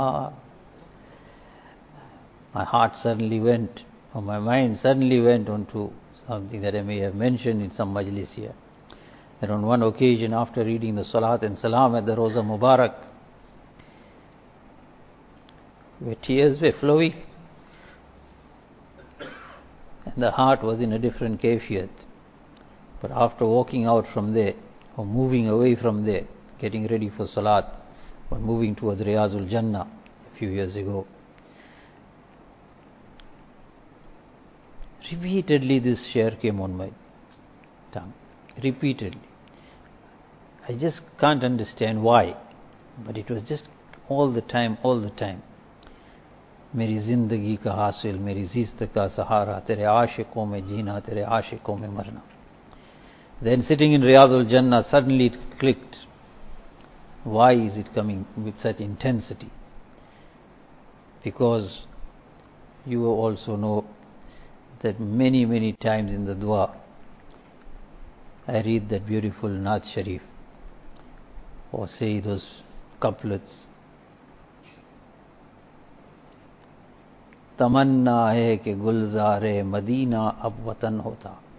My heart suddenly went, or my mind suddenly went onto something that I may have mentioned in some majlis here. That on one occasion, after reading the Salat and Salam at the Roza Mubarak, where tears were flowing, and the heart was in a different kayfiyat. But after walking out from there, or moving away from there, getting ready for Salat, or moving towards Riyazul Jannah a few years ago, repeatedly this share came on my tongue. Repeatedly. I just can't understand why, but it was just all the time. मेरी जिंदगी का हासिल, मेरी जिस्त का सहारा, तेरे आशिकों में जीना, तेरे आशिकों में मरना. Then sitting in Riyadul Jannah, suddenly it clicked. Why is it coming with such intensity? Because you also know that many times in the dua, I read that beautiful Naat Sharif, or say those couplets. तमन्ना है कि Gulzare Medina अब वतन होता.